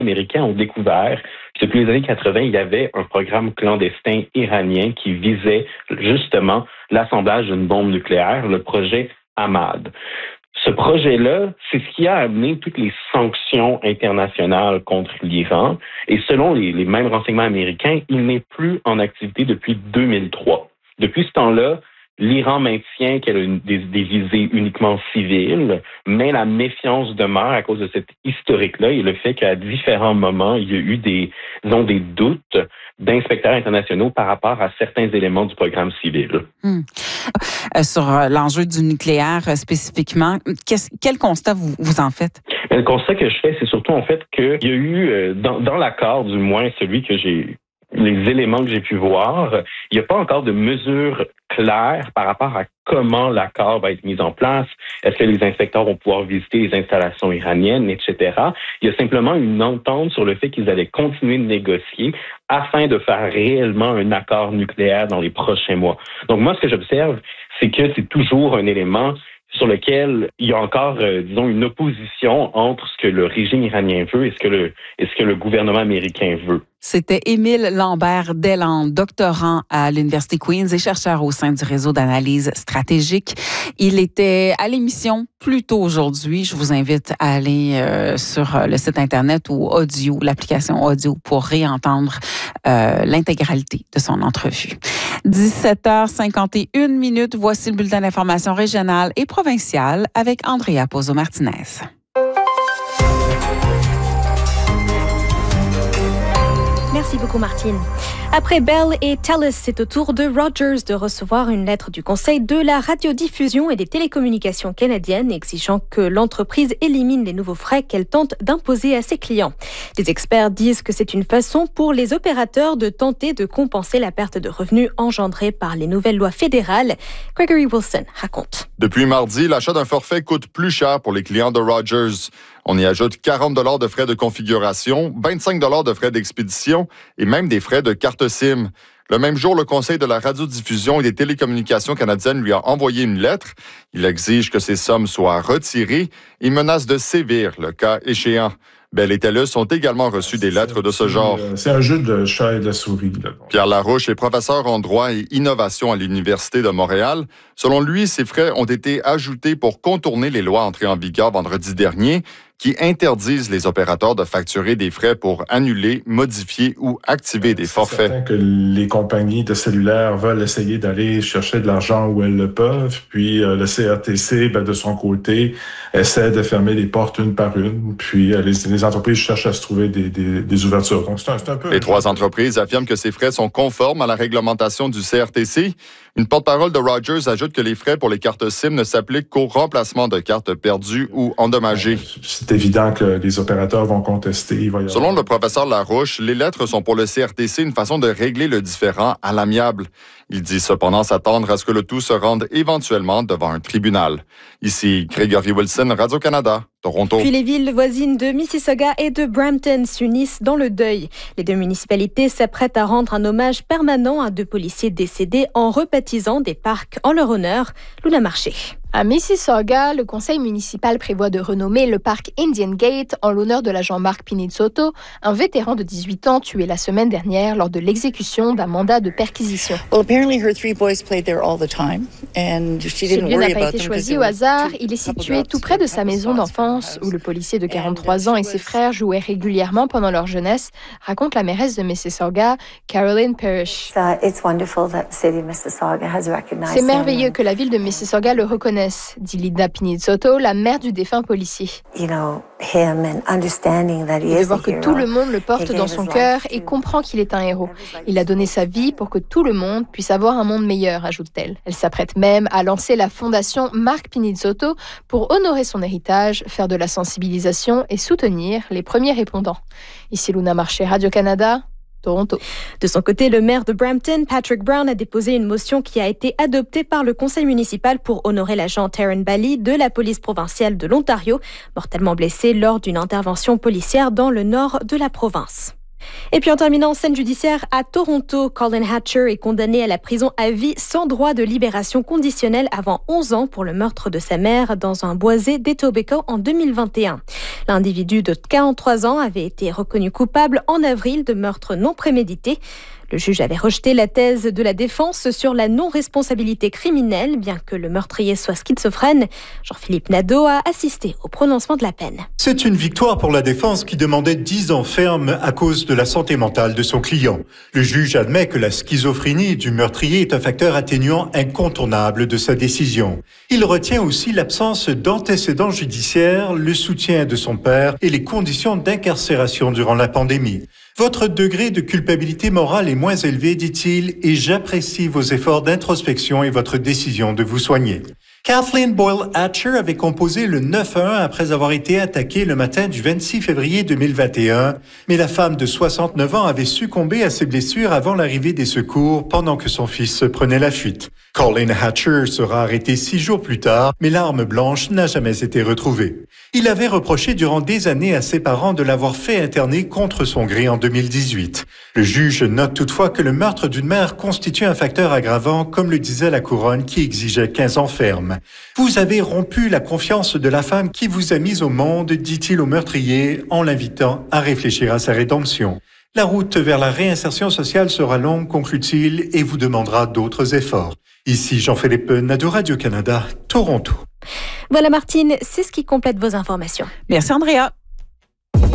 Américains ont découvert que depuis les années 80, il y avait un programme clandestin iranien qui visait justement l'assemblage d'une bombe nucléaire, le projet Ahmad. Ce projet-là, c'est ce qui a amené toutes les sanctions internationales contre l'Iran. Et selon les mêmes renseignements américains, il n'est plus en activité depuis 2003. Depuis ce temps-là, l'Iran maintient qu'elle a des visées uniquement civiles, mais la méfiance demeure à cause de cet historique-là et le fait qu'à différents moments, il y a eu des doutes d'inspecteurs internationaux par rapport à certains éléments du programme civil. Sur l'enjeu du nucléaire spécifiquement, quel constat vous en faites? Le constat que je fais, c'est surtout en fait qu'il y a eu, dans l'accord du moins, les éléments que j'ai pu voir, il n'y a pas encore de mesures claires par rapport à comment l'accord va être mis en place. Est-ce que les inspecteurs vont pouvoir visiter les installations iraniennes, etc. Il y a simplement une entente sur le fait qu'ils allaient continuer de négocier afin de faire réellement un accord nucléaire dans les prochains mois. Donc moi, ce que j'observe, c'est que c'est toujours un élément sur lequel il y a encore, une opposition entre ce que le régime iranien veut et ce que le gouvernement américain veut. C'était Émile Lambert-Deslandes, doctorant à l'Université Queen's et chercheur au sein du réseau d'analyse stratégique. Il était à l'émission plus tôt aujourd'hui. Je vous invite à aller sur le site Internet ou l'application audio pour réentendre l'intégralité de son entrevue. 17h51, voici le bulletin d'information régionale et provinciale avec Andrea Pozzo-Martinez. Merci beaucoup, Martine. Après Bell et Telus, c'est au tour de Rogers de recevoir une lettre du Conseil de la radiodiffusion et des télécommunications canadiennes exigeant que l'entreprise élimine les nouveaux frais qu'elle tente d'imposer à ses clients. Les experts disent que c'est une façon pour les opérateurs de tenter de compenser la perte de revenus engendrée par les nouvelles lois fédérales. Gregory Wilson raconte. Depuis mardi, l'achat d'un forfait coûte plus cher pour les clients de Rogers. On y ajoute 40 $ de frais de configuration, 25 $ de frais d'expédition et même des frais de carte SIM. Le même jour, le Conseil de la radiodiffusion et des télécommunications canadiennes lui a envoyé une lettre. Il exige que ces sommes soient retirées et menace de sévir le cas échéant. Bell et Telus ont également reçu des lettres de ce genre. C'est un jeu de chat et de souris. Là. Pierre Larouche est professeur en droit et innovation à l'Université de Montréal. Selon lui, ces frais ont été ajoutés pour contourner les lois entrées en vigueur vendredi dernier qui interdisent les opérateurs de facturer des frais pour annuler, modifier ou activer des forfaits. C'est certain que les compagnies de cellulaire veulent essayer d'aller chercher de l'argent où elles le peuvent, puis le CRTC, de son côté, essaie de fermer les portes une par une, puis les entreprises cherchent à se trouver des ouvertures. Donc c'est un peu... Les trois entreprises affirment que ces frais sont conformes à la réglementation du CRTC. Une porte-parole de Rogers ajoute que les frais pour les cartes SIM ne s'appliquent qu'au remplacement de cartes perdues ou endommagées. C'est évident que les opérateurs vont contester. Selon le professeur Larouche, les lettres sont pour le CRTC une façon de régler le différend à l'amiable. Il dit cependant s'attendre à ce que le tout se rende éventuellement devant un tribunal. Ici, Gregory Wilson, Radio-Canada, Toronto. Puis les villes voisines de Mississauga et de Brampton s'unissent dans le deuil. Les deux municipalités s'apprêtent à rendre un hommage permanent à deux policiers décédés en rebaptisant des parcs en leur honneur. Luna Marché. À Mississauga, le conseil municipal prévoit de renommer le parc Indian Gate en l'honneur de l'agent Mark Pinizzotto, un vétéran de 18 ans tué la semaine dernière lors de l'exécution d'un mandat de perquisition. Ce lieu n'a pas été choisi au hasard. Il est situé tout près de sa maison d'enfance où le policier de 43 ans et ses frères jouaient régulièrement pendant leur jeunesse, raconte la mairesse de Mississauga, Caroline Parrish. C'est merveilleux que la ville de Mississauga le reconnaisse, dit Linda Pinizzotto, la mère du défunt policier. Et de voir que tout le monde le porte dans son cœur et comprend qu'il est un héros. Il a donné sa vie pour que tout le monde puisse avoir un monde meilleur, ajoute-t-elle. Elle s'apprête même à lancer la fondation Mark Pinizzotto pour honorer son héritage, faire de la sensibilisation et soutenir les premiers répondants. Ici Luna Marché, Radio-Canada, Toronto. De son côté, le maire de Brampton, Patrick Brown, a déposé une motion qui a été adoptée par le conseil municipal pour honorer l'agent Taryn Bally de la police provinciale de l'Ontario, mortellement blessé lors d'une intervention policière dans le nord de la province. Et puis en terminant, scène judiciaire à Toronto, Colin Hatcher est condamné à la prison à vie sans droit de libération conditionnelle avant 11 ans pour le meurtre de sa mère dans un boisé d'Etobicoke en 2021. L'individu de 43 ans avait été reconnu coupable en avril de meurtre non prémédité. Le juge avait rejeté la thèse de la défense sur la non-responsabilité criminelle, bien que le meurtrier soit schizophrène. Jean-Philippe Nadeau a assisté au prononcement de la peine. C'est une victoire pour la défense qui demandait 10 ans ferme à cause de la santé mentale de son client. Le juge admet que la schizophrénie du meurtrier est un facteur atténuant incontournable de sa décision. Il retient aussi l'absence d'antécédents judiciaires, le soutien de son père et les conditions d'incarcération durant la pandémie. Votre degré de culpabilité morale est moins élevé, dit-il, et j'apprécie vos efforts d'introspection et votre décision de vous soigner. Kathleen Boyle Hatcher avait composé le 9-1 après avoir été attaquée le matin du 26 février 2021, mais la femme de 69 ans avait succombé à ses blessures avant l'arrivée des secours pendant que son fils prenait la fuite. Colin Hatcher sera arrêté 6 jours plus tard, mais l'arme blanche n'a jamais été retrouvée. Il avait reproché durant des années à ses parents de l'avoir fait interner contre son gré en 2018. Le juge note toutefois que le meurtre d'une mère constitue un facteur aggravant, comme le disait la couronne qui exigeait 15 ans ferme. Vous avez rompu la confiance de la femme qui vous a mise au monde, dit-il au meurtrier en l'invitant à réfléchir à sa rédemption. La route vers la réinsertion sociale sera longue, conclut-il, et vous demandera d'autres efforts. Ici Jean-Philippe Nadeau, Radio-Canada, Toronto. Voilà Martine, c'est ce qui complète vos informations. Merci Andrea.